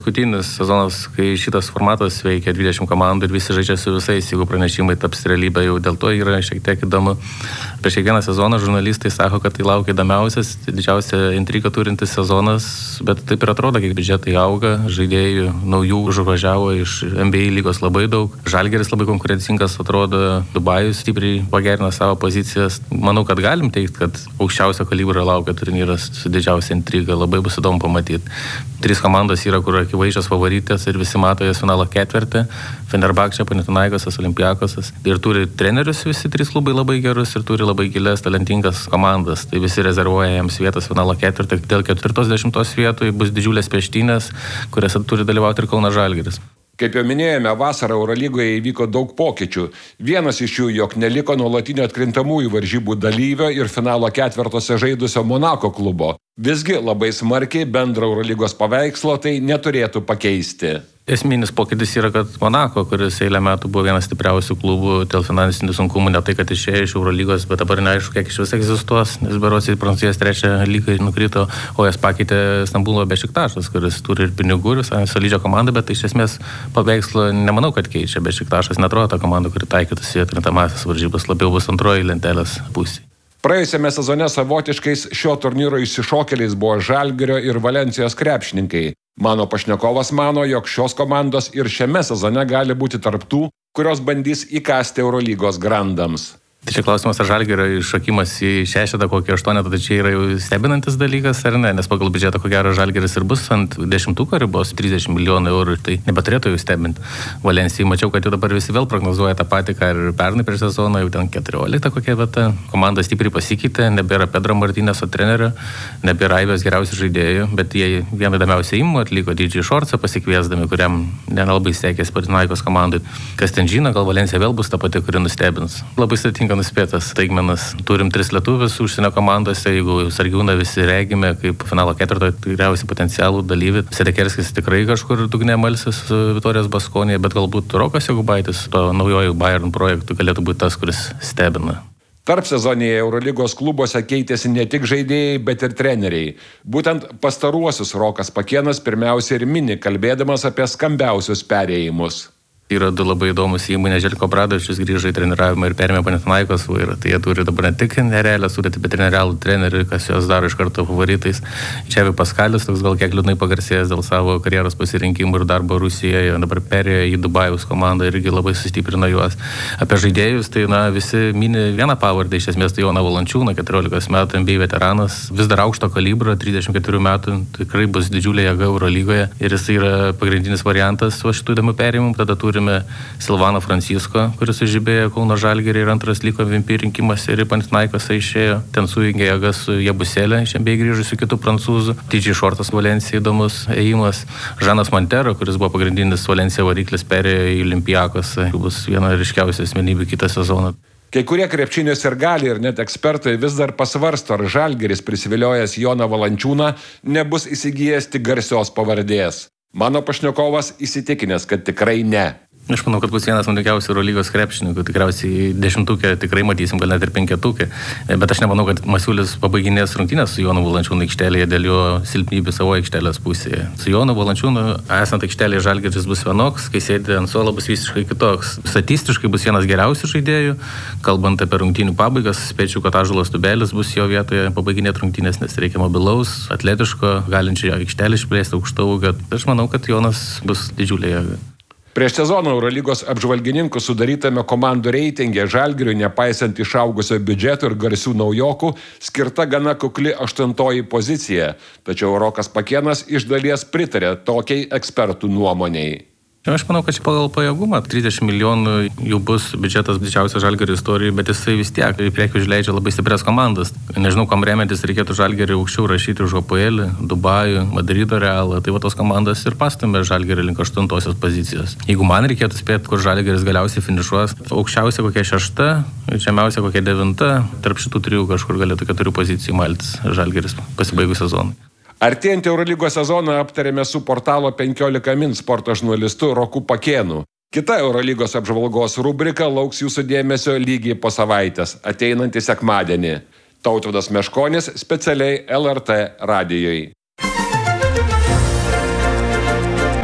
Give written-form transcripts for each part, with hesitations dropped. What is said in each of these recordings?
Paskutinis sezonas, kai šitas formatas veikia 20 komandų ir visi žaidžia su visais, jeigu pranešimai taps realybė, jau dėl to yra šiek tiek įdomu. Prieš kiekvieną sezoną žurnalistai sako, kad tai laukia įdomiausias, didžiausia intriga turintis sezonas, bet taip ir atrodo, kiek biudžetai auga, žaidėjų naujų užvažiavo iš NBA lygos labai daug. Žalgiris labai konkurencingas atrodo, Dubajus stipriai pagerina savo pozicijas. Manau, kad galim teikti, kad aukščiausio kalibro laukia turnyras su didžiausia intriga, labai bus įdomu pamatyti. 3 komandos yra, kur akivaizdžios favoritės ir visi mato jas finalo ketvirtį. Fenerbahčė, Panathinaikosas, Olympiakosas. Ir turi trenerius visi 3 klubai labai gerus ir turi labai gilias, talentingas komandas. Tai visi rezervuoja jiems vietas finalo ketvirtį. Dėl 4-10 vietų bus didžiulės peštynės, kuriuose turi dalyvauti ir Kauno Žalgiris. Kaip jau minėjome, vasarą Eurolygoje įvyko daug pokyčių. Vienas iš jų, jog neliko nuolatinio atkrintamųjų varžybų dalyvio ir finalo ketvirtose žaidusio Monako klubo. Visgi labai smarkiai bendro Eurolygos paveikslo tai neturėtų pakeisti. Esminis pokytis yra, kad Monako, kuris eilę metų buvo vienas stipriausių klubų dėl finansinių sunkumų, ne tai, kad išėjo iš Eurolygos, bet dabar neaišku, kiek iš vis egzistuos, nes berods į Prancūzijos 3 lygą nukrito, o jas pakeitė Stambulo Bešiktašas, kuris turi ir pinigų, ir solidžią komandą, bet iš esmės paveikslo nemanau, kad keičia. Bešiktašas neatrodo ta komanda, kuri taikytųsi į atkrintamąsias varžybas, labiau bus antroji lentelės pusė. Praėjusiame sezone savotiškais šio turnyro išsišokėliais buvo Žalgirio ir Valencijos krepšininkai. Mano pašnekovas mano, jog šios komandos ir šiame sezone gali būti tarp tų, kurios bandys įkasti Eurolygos grandams. Tai čia klausimas, ar Žalgirio iššokimas į 6 kokį 8, tai čia yra jau stebinantis dalykas ar ne, nes pagal biudžetą ko gero Žalgiris ir bus ant 10 ribos 30 milijonų eurų, tai nebeturėtų jau stebinti. Valencijai mačiau, kad jau dabar visi vėl prognozuoja tą patį, ką ir pernai prieš sezoną, jau ten 14 kokia vieta. Komanda stipriai pasikeitė, nebėra Pedro Martínez trenerio, nebėra Aibės geriausių žaidėjų, bet jie vieną įdomiausią įmų atliko DJ Šorcą pasikviesdami, kuriam nelabai sekėsi Panathinaikos komandai. Kas ten žino, gal Valencija vėl bus ta pati, kuri nustebins. Labai sudėtinga nuspėtas staigmenas. Turim 3 lietuvius užsienio komandose, jeigu Sargiūną visi regime kaip finalo ketvirto tikriausiai potencialų dalyvį. Sedekerskis tikrai kažkur dugne malsis su Vitorijos Baskonija, bet galbūt Rokas Jokubaitis, to naujojo Bayern projektų galėtų būti tas, kuris stebina. Tarp sezonėje Eurolygos klubuose keitėsi ne tik žaidėjai, bet ir treneriai. Būtent pastaruosius Rokas Pakėnas pirmiausia ir mini, kalbėdamas apie skambiausius perėjimus. Yra 2 labai įdomus įmonė, Željko Bradovičius grįžo į treniravimą ir perėmė Panathinaikos vairą. Tai jie turi dabar ne tik nerealią sudėtį, bet ir nerealų trenerių, kas juos daro iš karto favoritais. Čevi Paskalis, toks gal kiek liūdnai pagarsėjęs dėl savo karjeros pasirinkimų ir darbo Rusijoje, dabar perėjo į Dubajaus komandą ir irgi labai sustiprino juos. Apie žaidėjus, tai visi mini vieną pavardę, iš esmės tai Joną Valančiūną, 14 metų NBA veteranas, vis dar aukšto kalibro, 34 metų, tikrai bus didžiulė jėga Eurolygoje ir jis yra pagrindinis variantas šitų įdomių perėjimų. Tada turime Silvaną Francisko, kuris sužibėjo Kauno Žalgirį ir antras liko MVP rinkimuose ir į Panathinaikosą išėjo. Ten sujungė jėgas su Jabuselė, iš NBA grįžusiu kitų prancūzų. DJ Šortas Valencija įdomus ėjimas. Žanas Montero, kuris buvo pagrindinis Valencija variklis, perėjo į Olympiakosą. Bus viena ryškiausių asmenybių kitą sezoną. Kai kurie krepšinio sirgaliai ir net ekspertai vis dar pasvarsto, ar Žalgiris prisiviliojęs Joną Valančiūną nebus įsigijęs tik garsios pavardės. Mano pašnekovas įsitikinęs, kad tikrai ne. Aš manau, kad bus vienas nuogiausių Eurolygos krepšininkų, tikriausiai 10-ukę tikrai matysim, gal net ir 5-ukę. Bet aš nemanau, kad Masiulis pabaiginės rungtynės su Jonu Valančiūnu aikštelėje dėl jo silpnybių savo aikštelės pusėje. Su Jonu Valančiūnu esant aikštelėje Žalgiris bus vienoks, kai sėdi ant suolo bus visiškai kitoks. Statistiškai bus vienas geriausių žaidėjų. Kalbant apie rungtynių pabaigas, spėčiau, kad Ąžuolas Tubelis bus jo vietoje pabaiginėti rungtynės, nes reikia mobilaus, atletiško, galinčio aikštelę išplėsti aukštaūgio. Aš manau, kad Jonas bus didžiulė jėga. Prieš sezoną Eurolygos apžvalgininkų sudarytame komandų reitinge Žalgiriui, nepaisant išaugusio biudžeto ir garsių naujokų, skirta gana kukli 8 pozicija. Tačiau Rokas Pakėnas iš dalies pritarė tokiai ekspertų nuomoniai. Aš manau, kad čia pagal pajėgumą 30 milijonų jau bus biudžetas didžiausias Žalgirio istorijoje, bet jisai vis tiek į priekį užleidžia labai stiprias komandas. Nežinau, kam remiantis reikėtų Žalgirį aukščiau rašyti už HPL, Dubajų, Madrido Realą. Tai va tos komandas ir pastumė Žalgirį link 8 pozicijos. Jeigu man reikėtų spėti, kur Žalgiris galiausiai finišuos, aukščiausia kokia 6, žemiausia kokia 9, tarp šitų 3 kažkur galėtų 4 pozicijų maltis Žalgiris pasibaigus sezonui. Artėjant Eurolygos sezoną aptarėme su portalo 15 min sporto žurnalistu Roku Pakėnu. Kita Eurolygos apžvalgos rubrika lauks jūsų dėmesio lygiai po savaitės, ateinantį sekmadienį. Tautvydas Meškonis specialiai LRT radijui.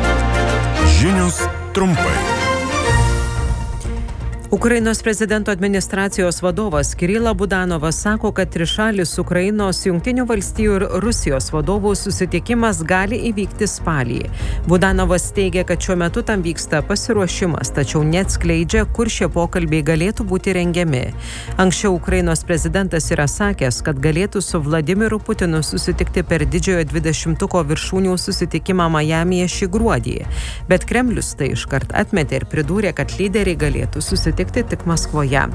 trumpai. Ukrainos prezidento administracijos vadovas Kirilas Budanovas sako, kad trišalis Ukrainos, Jungtinių valstijų ir Rusijos vadovų susitikimas gali įvykti spalį. Budanovas teigia, kad šiuo metu tam vyksta pasiruošimas, tačiau neatskleidžia, kur šie pokalbiai galėtų būti rengiami. Anksčiau Ukrainos prezidentas yra sakęs, kad galėtų su Vladimiru Putinu susitikti per didžiojo 20-tuko viršūnių susitikimą Majamyje šį gruodį. Bet Kremlius tai iškart atmetė ir pridūrė, kad lyderiai galėtų susitikti tik Maskvoje.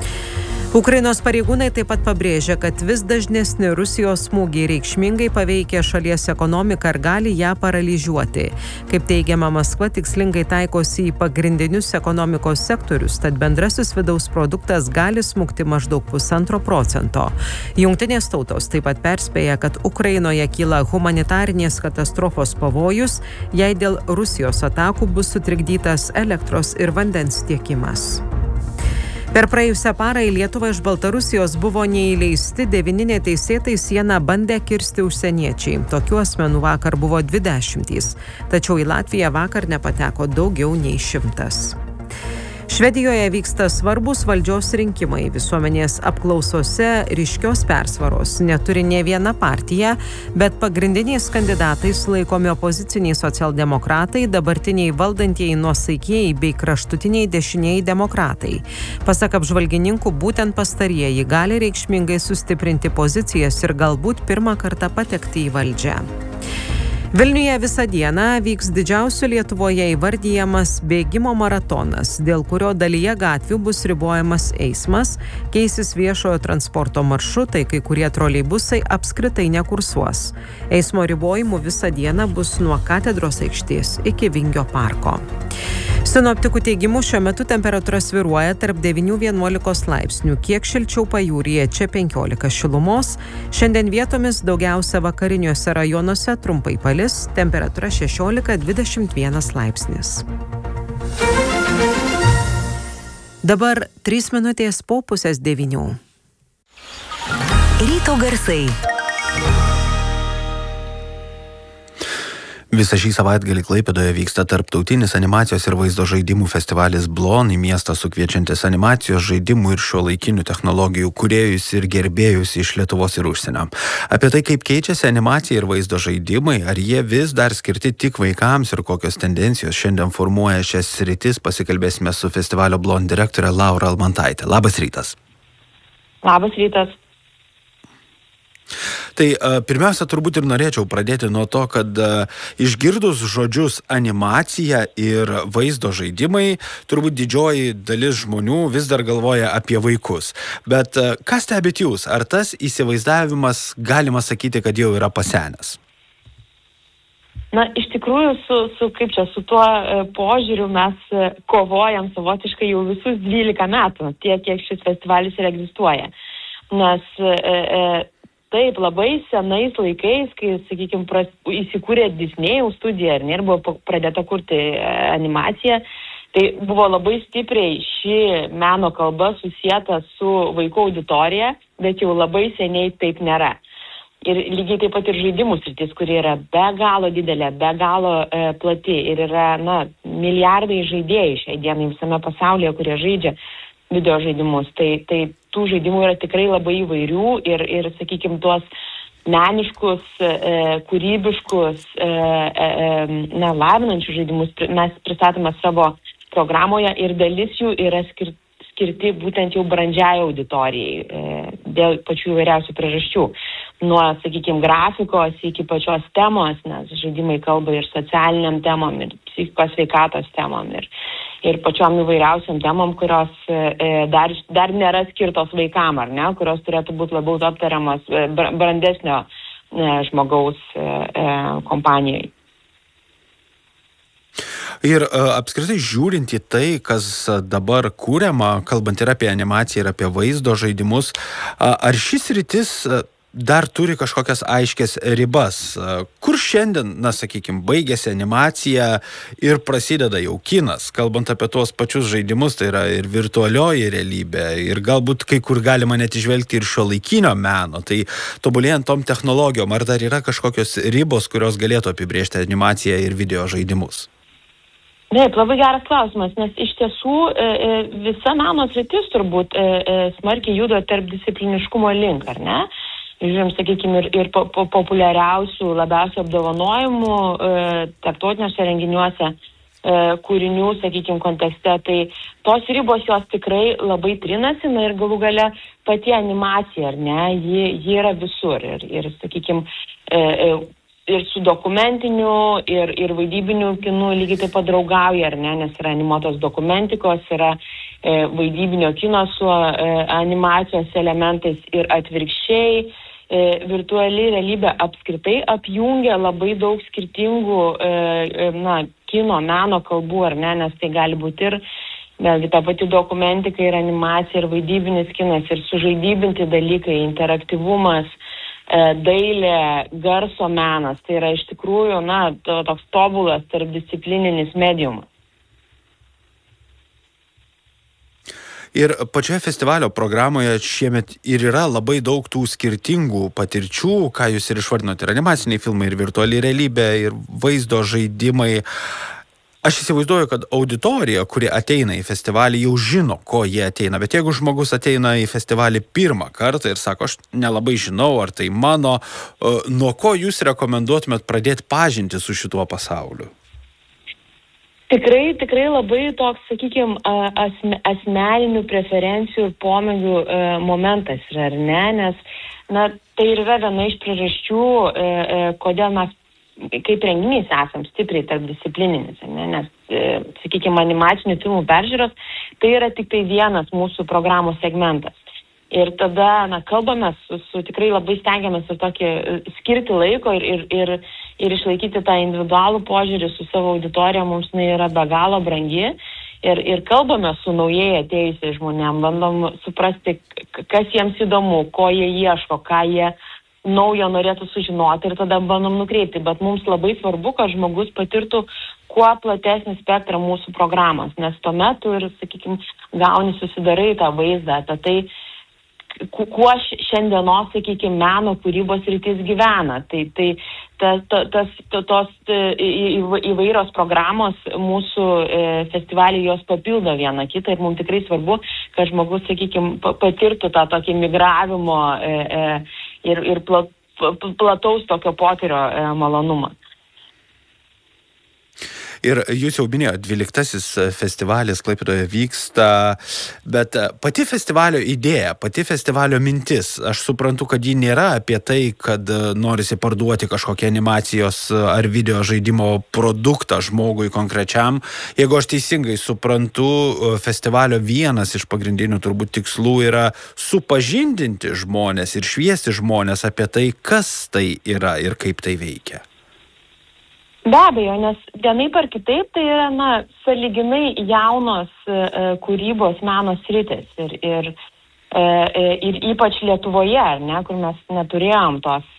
Ukrainos pareigūnai taip pat pabrėžia, kad vis dažnesni Rusijos smūgiai reikšmingai paveikia šalies ekonomiką ir gali ją paralyžiuoti. Kaip teigiama, Maskva tikslingai taikosi į pagrindinius ekonomikos sektorius, tad bendrasis vidaus produktas gali smukti maždaug 1,5%. Jungtinės tautos taip pat perspėja, kad Ukrainoje kyla humanitarinės katastrofos pavojus, jei dėl Rusijos atakų bus sutrikdytas elektros ir vandens tiekimas. Per praėjusią parą į Lietuvą iš Baltarusijos buvo neįleisti 9 neteisėtai sieną bandę kirsti užsieniečiai. Tokių asmenų vakar buvo 20, tačiau į Latviją vakar nepateko daugiau nei 100. Švedijoje vyksta svarbus valdžios rinkimai. Visuomenės apklausose ryškios persvaros neturi nė viena partija, bet pagrindiniais kandidatais laikomi opoziciniai socialdemokratai, dabartiniai valdantieji nuosaikieji bei kraštutiniai dešinieji demokratai. Pasak apžvalgininkų, būtent pastarieji gali reikšmingai sustiprinti pozicijas ir galbūt pirmą kartą patekti į valdžią. Vilniuje visą dieną vyks didžiausiu Lietuvoje įvardijamas bėgimo maratonas, dėl kurio dalyje gatvių bus ribojamas eismas, keisis viešojo transporto maršrutai, kai kurie troleibusai apskritai nekursuos. Eismo ribojimų visą dieną bus nuo Katedros aikštės iki Vingio parko. Sinoptikų teigimu šiuo metu temperatūra svyruoja tarp 9–11 laipsnių, kiek šilčiau pajūryje, čia 15 šilumos. Šiandien vietomis daugiausia vakariniuose rajonuose trumpai palis, temperatūra 16–21 laipsnis. Dabar 3 minutės po 8:30. Ryto garsai. Visą šį savaitgalį Klaipėdoje vyksta tarptautinis animacijos ir vaizdo žaidimų festivalis Blon, į miestą sukviečiantis animacijos, žaidimų ir šiuolaikinių technologijų kūrėjus ir gerbėjus iš Lietuvos ir užsienio. Apie tai, kaip keičiasi animacija ir vaizdo žaidimai, ar jie vis dar skirti tik vaikams ir kokios tendencijos šiandien formuoja šias sritis, pasikalbėsime su festivalio Blon direktore Laura Almantaitė. Labas rytas. Labas rytas. Tai pirmiausia, turbūt ir norėčiau pradėti nuo to, kad išgirdus žodžius animacija ir vaizdo žaidimai, turbūt didžioji dalis žmonių vis dar galvoja apie vaikus. Bet ką stebit jūs? Ar tas įsivaizdavimas, galima sakyti, kad jau yra pasenęs? Na, iš tikrųjų, su tuo požiūriu mes kovojam savotiškai jau visus 12 metų, tiek, kiek šis festivalis ir egzistuoja. Nes taip, labai senais laikais, kai, sakykime, įsikūrė Disnėjaus studija ir buvo pradėta kurti animaciją, tai buvo labai stipriai ši meno kalba susieta su vaikų auditorija, bet jau labai seniai taip nėra. Ir lygiai taip pat ir žaidimų sritis, kuri yra be galo didelė, be galo plati ir yra, milijardai žaidėjai šiai dienai visame pasaulyje, kurie žaidžia video žaidimus. Tai tų žaidimų yra tikrai labai įvairių ir sakykime, tuos meniškus, kūrybiškus, lavinančius žaidimus mes pristatome savo programoje ir dalis jų yra skirti būtent jau brandžiai auditorijai dėl pačių įvairiausių priežasčių. Nuo, sakykime, grafikos iki pačios temos, nes žaidimai kalba ir socialiniam temom, ir psichikos sveikatos temom, ir pačiom įvairiausiam temom, kurios dar nėra skirtos vaikam, ar ne, kurios turėtų būti labiau aptariamas brandesnio žmogaus kompanijai. Ir apskritai žiūrint į tai, kas dabar kūriama, kalbant ir apie animaciją, ir apie vaizdo žaidimus, ar šis rytis dar turi kažkokias aiškias ribas? Kur šiandien, sakykime, baigėsi animacija ir prasideda jau kinas, kalbant apie tuos pačius žaidimus, tai yra ir virtualioji realybė, ir galbūt kai kur galima net išvelgti ir šiuolaikinio meno. Tai tobulėjant tom technologijom, ar dar yra kažkokios ribos, kurios galėtų apibrėžti animaciją ir video žaidimus? Taip, labai geras klausimas, nes iš tiesų visa meno sritis turbūt smarkiai juda tarp discipliniškumo link, ar ne? Žiūrėjom, sakykime, ir populiariausių, labiausiai apdovanojimų tarptautiniuose renginiuose kūrinių, sakykime, kontekste. Tai tos ribos jos tikrai labai trinasi, na ir galų gale pati animacija, ar ne, ji yra visur. Ir sakykime, ir su dokumentiniu, ir vaidybiniu kinu lygiai taip pat draugauja, ar ne, nes yra animuotos dokumentikos, yra vaidybinio kino su animacijos elementais ir atvirkščiai. Virtuali realybė apskritai apjungia labai daug skirtingų kino, meno kalbų, ar ne, nes tai gali būti ir vėlgi ta pati dokumentika, ir animacija, ir vaidybinis kinas, ir sužaidybinti dalykai, interaktyvumas, dailė, garso menas. Tai yra iš tikrųjų, toks tobulas tarpdisciplininis mediumas. Ir pačioje festivalio programoje šiemet ir yra labai daug tų skirtingų patirčių, ką jūs ir išvardinote, ir animaciniai filmai, ir virtuali realybė, ir vaizdo žaidimai. Aš įsivaizduoju, kad auditorija, kuri ateina į festivalį, jau žino, ko jie ateina. Bet jeigu žmogus ateina į festivalį pirmą kartą ir sako, aš nelabai žinau, ar tai mano, nuo ko jūs rekomenduotumėt pradėti pažinti su šituo pasauliu? Tikrai labai toks, sakykime, asmeninių preferencijų ir pomėgių momentas yra, ar ne? Nes tai yra viena iš priežasčių, kodėl mes kaip renginys esam stipriai tarpdisciplininis, nes, sakykime, animacinių filmų peržiūros, tai yra tik tai vienas mūsų programos segmentas. Ir tada, kalbame su tikrai labai stengiamės ir tokį skirti laiko ir išlaikyti tą individualų požiūrį su savo auditorija, mums yra be galo brangi. Ir kalbame su naujai atėjusiais žmonėm, bandom suprasti, kas jiems įdomu, ko jie ieško, ką jie naujo norėtų sužinoti, ir tada bandom nukreipti. Bet mums labai svarbu, kad žmogus patirtų kuo platesnį spektrą mūsų programos, nes tuomet tu ir, sakykime, gauni, susidarai tą vaizdą apie tai, kuo šiandienos, sakykime, meno kūrybos rytis gyvena. Tai tos įvairios programos mūsų festivaliai jos papildo vieną kitą, ir mums tikrai svarbu, kad žmogus, sakykime, patirtų tą tokį migravimo ir plataus tokio potyrio malonumą. Ir jūs jau minėjote, 12-asis festivalis Klaipėdoje vyksta, bet pati festivalio idėja, pati festivalio mintis, aš suprantu, kad ji nėra apie tai, kad norisi parduoti kažkokią animacijos ar video žaidimo produktą žmogui konkrečiam. Jeigu aš teisingai suprantu, festivalio vienas iš pagrindinių turbūt tikslų yra supažindinti žmonės ir šviesti žmonės apie tai, kas tai yra ir kaip tai veikia. Be abejo, nes vienaip ar kitaip tai yra, sąlyginai jaunos kūrybos meno sritis ir ypač Lietuvoje, ar ne, kur mes neturėjom tos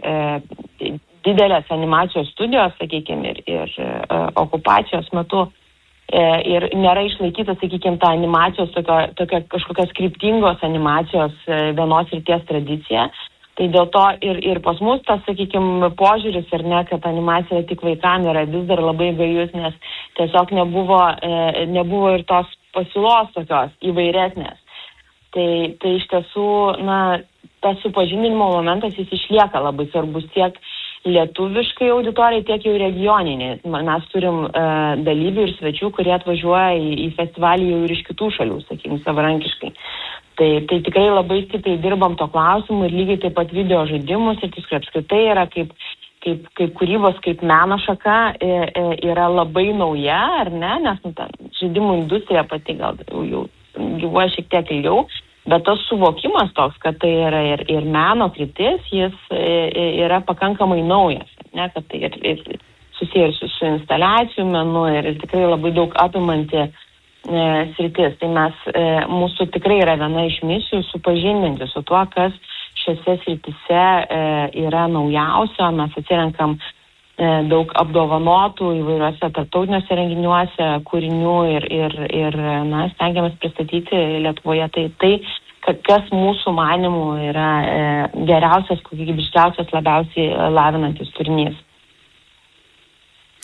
didelės animacijos studijos, sakykime, ir okupacijos metu, ir nėra išlaikyta, sakykime, ta animacijos, tokia kažkokios kryptingos animacijos vienos srities tradicija. Tai dėl to ir pas mus tas, sakykime, požiūris, ar ne, kad animacija tik vaikam yra vis dar labai gajus, nes tiesiog nebuvo ir tos pasiūlos tokios įvairesnės. Tai iš tiesų, tas supažindinimo momentas jis išlieka labai svarbus tiek lietuviškai auditorijai, tiek jau regioniniai. Mes turim dalyvių ir svečių, kurie atvažiuoja į festivalį jau ir iš kitų šalių, sakykime, savarankiškai. Tai tikrai labai stipriai dirbam to klausimu, ir lygiai taip pat video žaidimus, ir tikrai apskritai yra kaip kūrybos, kaip meno šaka yra labai nauja, ar ne, nes žaidimų industrija pati gal jau gyvuoja šiek tiek ilgiau, bet tas suvokimas toks, kad tai yra ir meno kryptis, jis yra pakankamai naujas, ne, kad tai ir susijęs su instaliacijų menu, ir tikrai labai daug apimanti sritis. Tai mūsų tikrai yra viena iš misijų supažindinti su tuo, kas šiose sritise yra naujausio. Mes atsirenkam daug apdovanotų įvairiuose tarptautiniuose renginiuose kūrinių ir stengiamės pristatyti Lietuvoje tai, kas mūsų manimų yra geriausias, kokybiškiausias, labiausiai lavinantis turinys.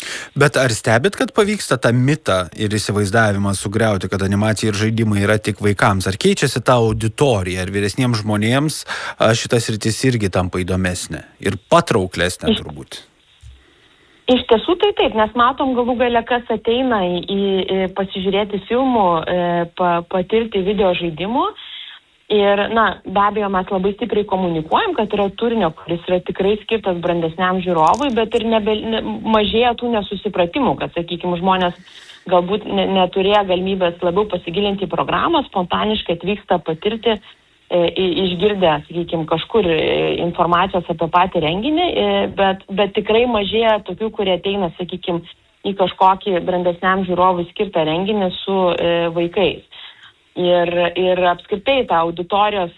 Bet ar stebit, kad pavyksta tą mitą ir įsivaizdavimą sugriauti, kad animacija ir žaidimai yra tik vaikams? Ar keičiasi ta auditorija? Ar vyresniems žmonėms šitas sritis irgi tampa įdomesnė ir patrauklesnė turbūt? Iš tiesų tai taip, nes matom galų gale, kas ateina į pasižiūrėti filmų, patirti video žaidimų. Ir, be abejo, mes labai stipriai komunikuojam, kad yra turinio, kuris yra tikrai skirtas brandesniam žiūrovui, bet ir mažėja tų nesusipratimų, kad, sakykime, žmonės galbūt neturėjo galimybės labiau pasigilinti į programą, spontaniškai atvyksta patirti, išgirdę, sakykime, kažkur informacijos apie patį renginį, bet tikrai mažėja tokių, kurie ateina, sakykime, į kažkokį brandesniam žiūrovui skirtą renginį su vaikais. Ir apskritai tą auditorijos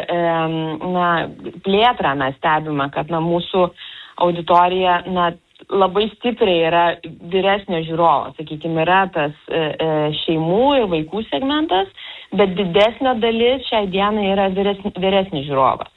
plėtrą mes stebime, kad mūsų auditorija labai stipriai yra vyresnio žiūrovo. Sakykime, yra tas šeimų ir vaikų segmentas, bet didesnė dalis šiai dienai yra vyresnis žiūrovas.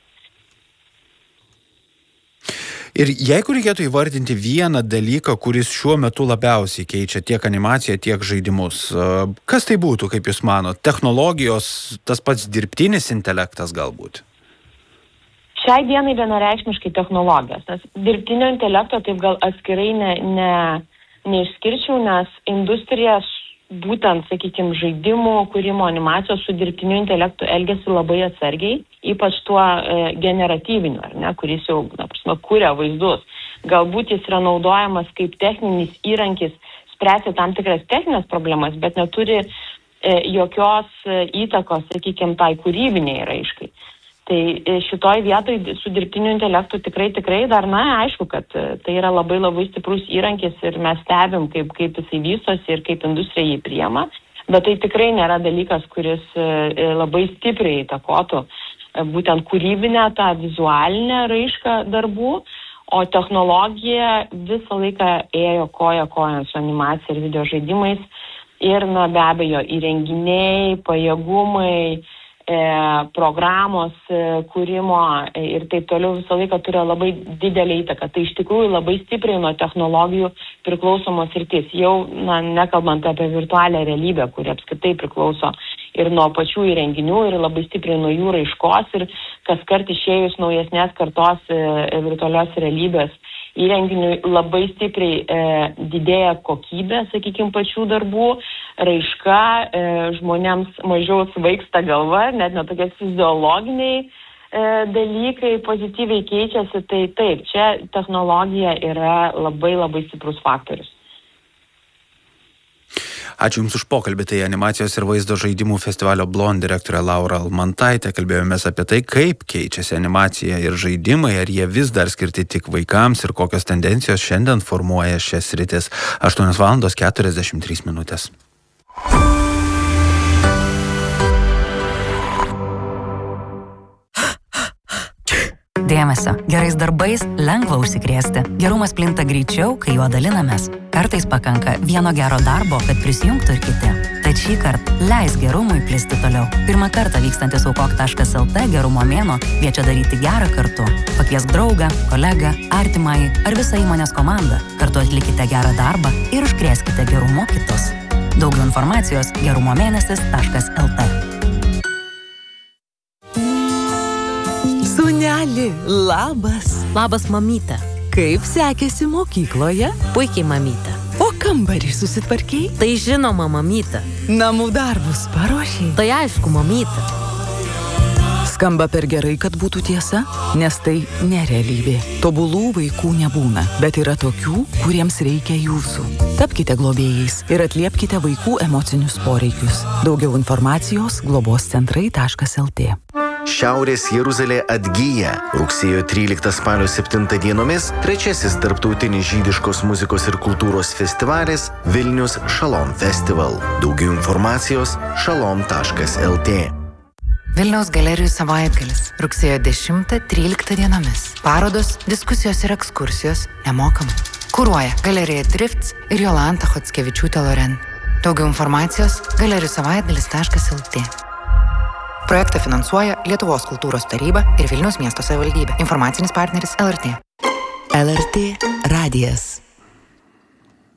Ir jeigu reikėtų įvardinti vieną dalyką, kuris šiuo metu labiausiai keičia tiek animaciją, tiek žaidimus, kas tai būtų, kaip jūs manot? Technologijos, tas pats dirbtinis intelektas galbūt? Šiai dienai vienareikšmiškai technologijos. Nes dirbtinio intelekto taip gal atskirai neišskirčiau, nes industrija būtent, sakykime, žaidimų, kūrimo, animacijos su dirbtiniu intelektu elgiasi labai atsargiai, ypač tuo generatyviniu, ar ne, kuris jau, kuria vaizdus. Galbūt jis yra naudojamas kaip techninis įrankis spręsti tam tikras techninės problemas, bet neturi jokios įtakos, sakykime, tai kūrybiniai raiškai. Tai šitoj vietoj su dirbtiniu intelektu tikrai dar, aišku, kad tai yra labai stiprus įrankis ir mes stebim, kaip jisai vystosi ir kaip industrija jį priema, bet tai tikrai nėra dalykas, kuris labai stipriai įtakotų būtent kūrybinę, tą vizualinę raišką darbų, o technologija visą laiką ėjo koja kojon su animacija ir video žaidimais ir, be abejo, įrenginiai, pajėgumai, programos kūrimo ir taip toliau visą laiką turi labai didelį įtaką. Tai iš tikrųjų labai stipriai nuo technologijų priklausomos sritis. Jau, nekalbant apie virtualią realybę, kuri apskritai priklauso ir nuo pačių įrenginių ir labai stipriai nuo jų raiškos ir kas kart išėjus naujesnės kartos virtualios realybės įrenginiui labai stipriai didėja kokybė, sakykime, pačių darbų, raiška, žmonėms mažiau svaigsta galva, net netokie fiziologiniai dalykai pozityviai keičiasi, tai taip, čia technologija yra labai stiprus faktorius. Ačiū Jums už pokalbį. Tai animacijos ir vaizdo žaidimų festivalio Blond direktorė Laura Almantaitė. Kalbėjomės apie tai, kaip keičiasi animacija ir žaidimai, ar jie vis dar skirti tik vaikams ir kokios tendencijos šiandien formuoja šias sritis. 8:43 minutės. Dėmesio. Gerais darbais lengva užsikrėsti. Gerumas plinta greičiau, kai juo dalinamės. Kartais pakanka vieno gero darbo, kad prisijungtų ir kiti. Tad šį kartą leis gerumui plisti toliau. Pirmą kartą vykstantis aukok.lt gerumo mėnuo kviečia daryti gerą kartu. Pakviesk draugą, kolegą, artimąjį ar visą įmonės komandą. Kartu atlikite gerą darbą ir užkrėskite gerumo kitus. Daugiau informacijos gerumomėnesis.lt. Sūneli, labas. Labas, mamyte. Kaip sekėsi mokykloje? Puikiai, mamyte. O kambarį susitvarkei? Tai žinoma, mamyte. Namų darbus paruošei? Tai aišku, mamyte. Skamba per gerai, kad būtų tiesa, nes tai nerealybė. Tobulų vaikų nebūna, bet yra tokių, kuriems reikia jūsų. Tapkite globėjais ir atliepkite vaikų emocinius poreikius. Daugiau informacijos globoscentrai.lt. Šiaurės Jeruzalė atgyja. Rugsėjo 13 spalio 7 dienomis trečiasis tarptautinis žydiškos muzikos ir kultūros festivalis Vilnius Shalom Festival. Daugiau informacijos shalom.lt. Vilniaus galerijų savaitgalis. Rugsėjo 10-13 dienomis. Parodos, diskusijos ir ekskursijos nemokamai. Kuruoja Galerija Drifts ir Jolanta Chockevičiūtė Loren. Daugiau informacijos galerijusavaitgalis.lt. Projektą finansuoja Lietuvos kultūros taryba ir Vilniaus miesto savivaldybė. Informacinis partneris LRT. LRT radijas.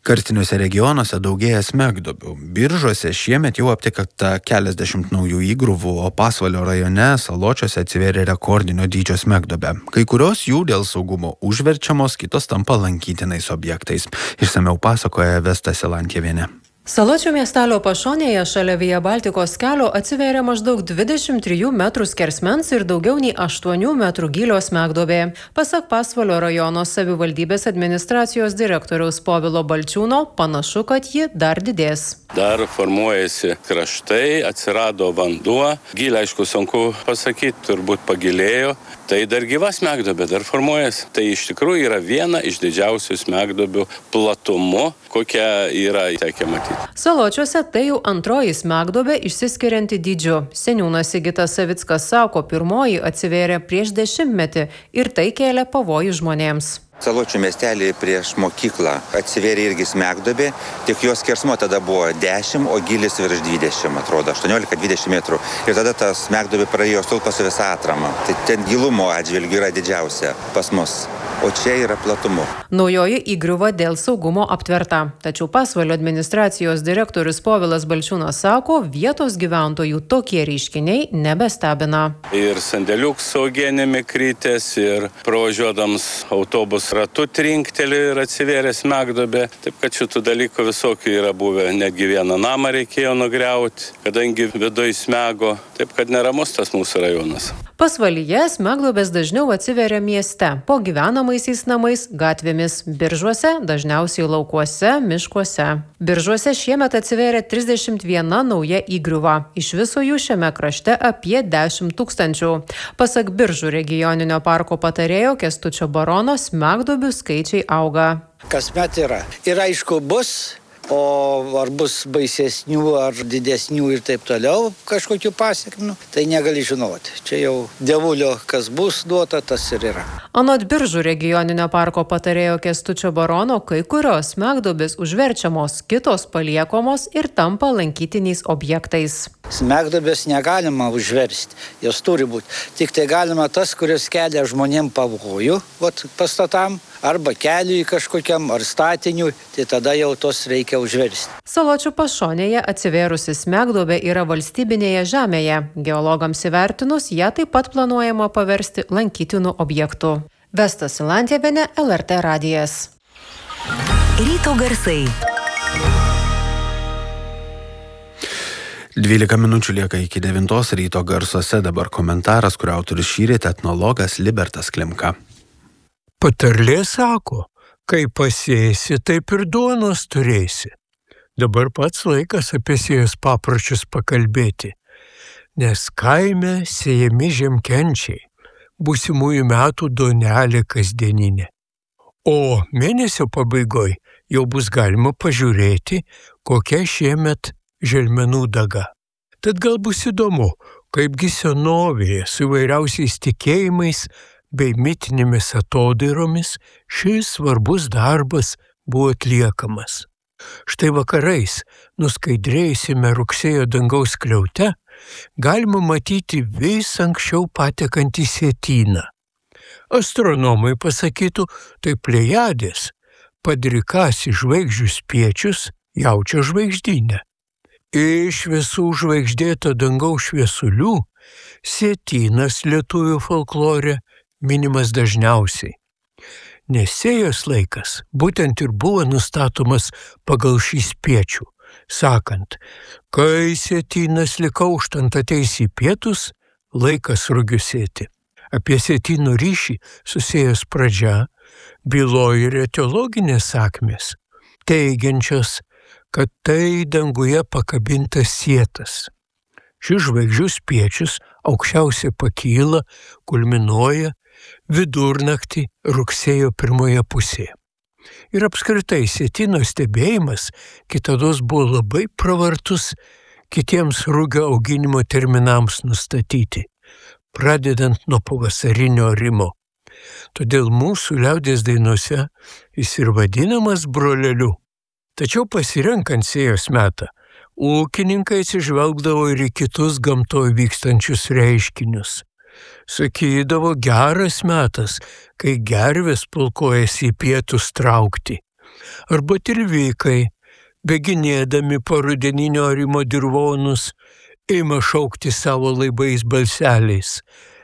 Karstiniuose regionuose daugėja smegduobių. Biržuose šiemet jau aptikta keliasdešimt naujų įgruvų, o Pasvalio rajone Saločiuose atsivėrė rekordinio dydžio smegduobė. Kai kurios jų dėl saugumo užverčiamos, kitos tampa lankytinais objektais. Išsamiau pasakoja Vesta Silantjevienė. Saločių miestelio pašonėje šalia Via Baltikos kelio atsivėrė maždaug 23 metrų skersmens ir daugiau nei 8 metrų gylio smegduobė. Pasak Pasvalio rajono savivaldybės administracijos direktoriaus Povilo Balčiūno, panašu, kad ji dar didės. Dar formuojasi kraštai, atsirado vanduo, gylį aišku sunku pasakyti, turbūt pagilėjo. Tai dar gyva smegduobė, dar formuojasi. Tai iš tikrųjų yra viena iš didžiausių smegduobių platumu, kokia yra tekę matyti. Saločiuose tai jau antroji smegduobė išsiskirianti dydžiu. Seniūnas Sigitas Savickas sako, pirmoji atsivėrė prieš 10 metį ir tai kėlė pavojų žmonėms. Saločių miestelį prieš mokyklą atsivėrė irgi smegduobė, tik jos skersmuo tada buvo 10, o gylis virš 20, atrodo, 18-20 metrų. Ir tada tas smegduobė praėjo stulpas su visą atramą. Tai ten gilumo atžvilgiu yra didžiausia pas mus, o čia yra platumu. Naujoji įgriuva dėl saugumo aptverta. Tačiau Pasvalio administracijos direktorius Povilas Balčiūnas sako, vietos gyventojų tokie reiškiniai nebestebina. Ir sandėliuks saugienėmi krytės, ir pravažiuodams autobus ratu trinkteli ir atsivėrė smegduobė. Taip kad šitų dalykų visokių yra buvę. Netgi vieną namą reikėjo nugriauti, kadangi viduj smego. Taip kad neramus tas mūsų rajonas. Pasvalyje smegduobės dažniau atsiveria mieste, po gyvenamaisiais namais, gatvėmis. Biržuose dažniausiai laukuose, miškuose. Biržuose šiemet atsivėrė 31 nauja įgriuva. Iš viso jų šiame krašte apie 10 000. Pasak Biržų regioninio parko patarėjo Kęstučio Barono, smegduobių skaičiai auga. Kasmet yra. Ir aišku bus. O ar bus baisesnių, ar didesnių ir taip toliau kažkokių pasiekmių, tai negali žinoti. Čia jau dievulio, kas bus duota, tas ir yra. Anot Biržų regioninio parko patarėjo Kęstučio Barono, kai kurios smegduobės užverčiamos, kitos paliekomos ir tampa lankytiniais objektais. Smegduobės negalima užversti, jos turi būti. Tik tai galima tas, kurios kelia žmonėm pavojų, pastatam, arba keliui kažkokiam, ar statiniui, tai tada jau tos reikia užversti. Saločių pašonėje atsivėrusi smegduobė yra valstybinėje žemėje. Geologams įvertinus, ją taip pat planuojama paversti lankytinų objektų. Vesta Silantjevienė, LRT radijas. Ryto garsai. 12 minučių lieka iki 9 ryto garsuose, dabar komentaras, kurio autorius šįryt etnologas Libertas Klimka. Patarlė sako, kai pasėsi, taip ir duonos turėsi. Dabar pats laikas apie sėjos papročius pakalbėti, nes kaime sėjami žemkenčiai, būsimųjų metų duonelė kasdieninė. O mėnesio pabaigoj jau bus galima pažiūrėti, kokia šiemet želmenų daga. Tad gal bus įdomu, kaipgi senovėje su įvairiausiais tikėjimais bei mitinėmis atodairomis šis svarbus darbas buvo atliekamas. Štai vakarais, nuskaidrėjusime rugsėjo dangaus skliaute, galima matyti vis anksčiau patekantį sietyną. Astronomai pasakytų, tai plejadės, padrikasi žvaigždžių spiečius, jaučia žvaigždynę. Iš visų žvaigždėto dangaus šviesulių sietynas lietuvių folklore minimas dažniausiai. Nes sėjos laikas būtent ir buvo nustatomas pagal šį spiečių, sakant, kai sietynas lyg auštant ateis į pietus, laikas rugių sėti. Apie sietyno ryšį su sėjos pradžia byloja ir etiologinės sakmės, teigiančios, kad tai danguje pakabintas sietas. Šis žvaigždžių spiečius aukščiausiai pakyla, kulminuoja vidurnaktį rugsėjo pirmoje pusėje. Ir apskritai sietyno stebėjimas kitados buvo labai pravartus kitiems rugio auginimo terminams nustatyti, pradedant nuo pavasarinio arimo. Todėl mūsų liaudies dainose jis ir vadinamas broleliu. Tačiau pasirenkant sėjos metą, ūkininkai atsižvelgdavo ir į kitus gamtoje vykstančius reiškinius. Sakydavo, geras metas, kai gervės pulkojasi į pietus traukti. arba tilvikai, beginėdami po rudeninio arimo dirvonus, ima šaukti savo laibais balseliais: